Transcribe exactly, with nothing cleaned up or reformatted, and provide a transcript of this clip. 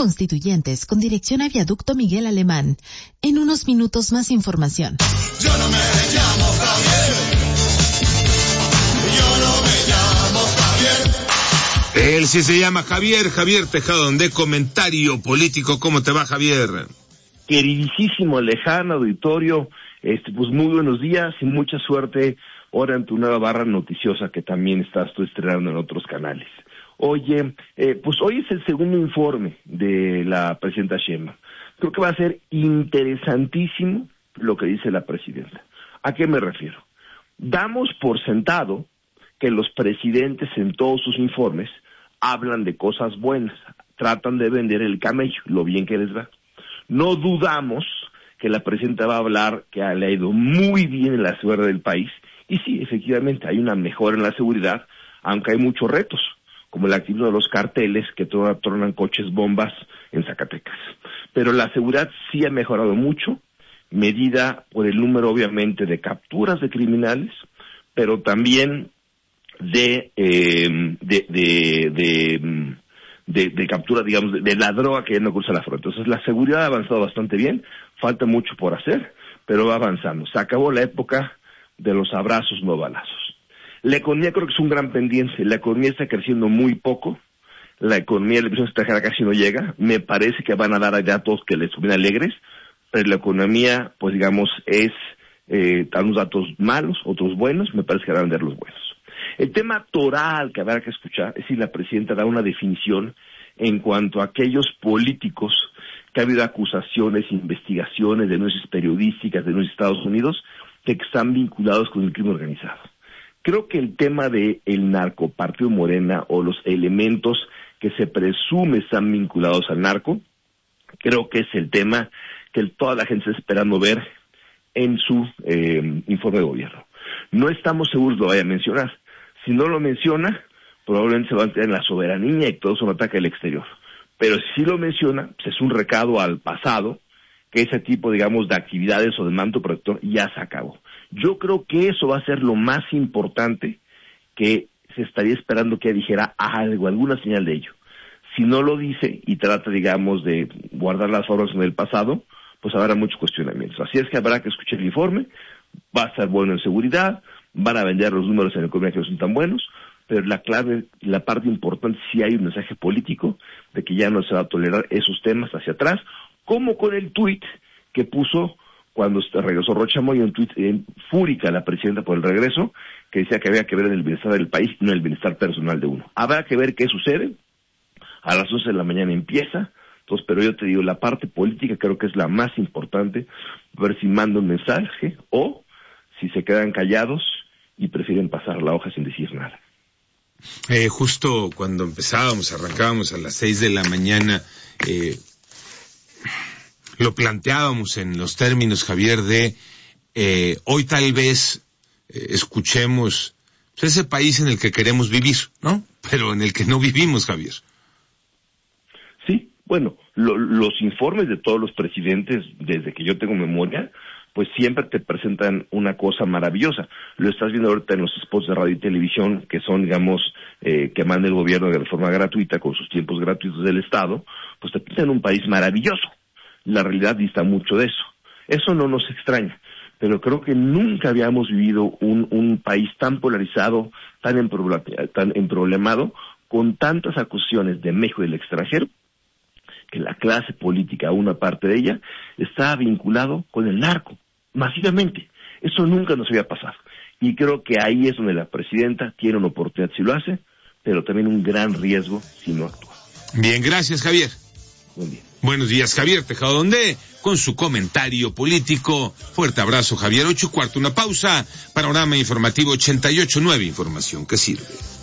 Constituyentes con dirección a Viaducto Miguel Alemán. En unos minutos más información. Yo no me llamo Javier. Yo no me llamo Javier. Él sí se llama Javier, Javier Tejado de Comentario Político. ¿Cómo te va, Javier? Queridísimo, lejano auditorio, este, pues muy buenos días y mucha suerte ahora en tu nueva barra noticiosa que también estás tú estrenando en otros canales. Oye, eh, pues hoy es el segundo informe de la presidenta Sheinbaum. Creo que va a ser interesantísimo lo que dice la presidenta. ¿A qué me refiero? Damos por sentado que los presidentes en todos sus informes hablan de cosas buenas, tratan de vender el camello, lo bien que les va. No dudamos que la presidenta va a hablar que le ha ido muy bien en la seguridad del país, y sí, efectivamente, hay una mejora en la seguridad, aunque hay muchos retos, como el activismo de los carteles que todavía tronan coches bombas en Zacatecas. Pero la seguridad sí ha mejorado mucho, medida por el número, obviamente, de capturas de criminales, pero también de, eh, de, de, de, de, de captura, digamos, de, de la droga que ya no cruza la frontera. Entonces, la seguridad ha avanzado bastante bien, falta mucho por hacer, pero va avanzando. Se acabó la época de los abrazos, no balazos. La economía creo que es un gran pendiente. La economía está creciendo muy poco. La economía de la inversión extranjera casi no llega. Me parece que van a dar allá a todos que les suben alegres, pero la economía, pues digamos, es eh, unos datos malos, otros buenos. Me parece que van a dar los buenos. El tema toral que habrá que escuchar es si la presidenta da una definición en cuanto a aquellos políticos que ha habido acusaciones, investigaciones, denuncias periodísticas, denuncias de Estados Unidos, que están vinculados con el crimen organizado. Creo que el tema de el narcopartido Morena o los elementos que se presume están vinculados al narco, creo que es el tema que toda la gente está esperando ver en su eh, informe de gobierno. No estamos seguros lo vaya a mencionar. Si no lo menciona, probablemente se va a entrar en la soberanía y todo es un ataque al exterior. Pero si lo menciona, pues es un recado al pasado, que ese tipo, digamos, de actividades o de manto protector ya se acabó. Yo creo que eso va a ser lo más importante que se estaría esperando que dijera algo, alguna señal de ello. Si no lo dice y trata, digamos, de guardar las formas en el pasado, pues habrá muchos cuestionamientos. Así es que habrá que escuchar el informe, va a estar bueno en seguridad, van a vender los números en la economía que no son tan buenos, pero la clave, la parte importante, sí hay un mensaje político de que ya no se va a tolerar esos temas hacia atrás, como con el tuit que puso cuando regresó Rocha Moya, un tuit en fúrica a la presidenta por el regreso, que decía que había que ver en el bienestar del país, no en el bienestar personal de uno. Habrá que ver qué sucede, a las once de la mañana empieza, entonces, pero yo te digo, la parte política creo que es la más importante, ver si manda un mensaje o si se quedan callados y prefieren pasar la hoja sin decir nada. Eh, justo cuando empezábamos, arrancábamos a las seis de la mañana, eh, lo planteábamos en los términos, Javier, de eh, hoy tal vez eh, escuchemos pues, ese país en el que queremos vivir, ¿no? Pero en el que no vivimos, Javier. Sí, bueno, lo, los informes de todos los presidentes, desde que yo tengo memoria, pues siempre te presentan una cosa maravillosa. Lo estás viendo ahorita en los spots de radio y televisión, que son, digamos, eh, que manda el gobierno de forma gratuita, con sus tiempos gratuitos del Estado, pues te pintan un país maravilloso. La realidad dista mucho de eso. Eso no nos extraña, pero creo que nunca habíamos vivido un, un país tan polarizado, tan, emproblema, tan emproblemado, con tantas acusaciones de México y del extranjero, que la clase política, una parte de ella, está vinculado con el narco, masivamente. Eso nunca nos había pasado. Y creo que ahí es donde la presidenta tiene una oportunidad si lo hace, pero también un gran riesgo si no actúa. Bien, gracias, Javier. Buen día. Buenos días, Javier Tejado Donde, con su comentario político. Fuerte abrazo, Javier. Ocho y cuarto, una pausa. Panorama Informativo ochenta y ocho punto nueve, información que sirve.